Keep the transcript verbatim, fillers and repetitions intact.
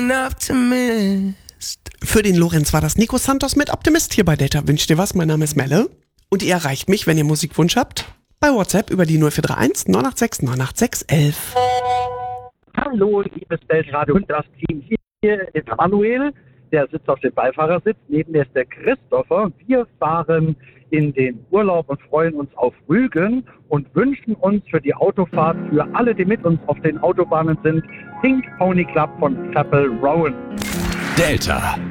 Für den Lorenz war das Nico Santos mit Optimist hier bei Delta. Wünscht dir was? Mein Name ist Melle. Und ihr erreicht mich, wenn ihr Musikwunsch habt, bei WhatsApp über die null vier drei eins neun acht sechs neun acht sechs elf. Hallo, liebes Delta und das Team. Hier ist Manuel, der sitzt auf dem Beifahrersitz. Neben mir ist der Christopher. Wir fahren in den Urlaub und freuen uns auf Rügen und wünschen uns für die Autofahrt für alle, die mit uns auf den Autobahnen sind, Pink Pony Club von Chapel Rowan. Delta.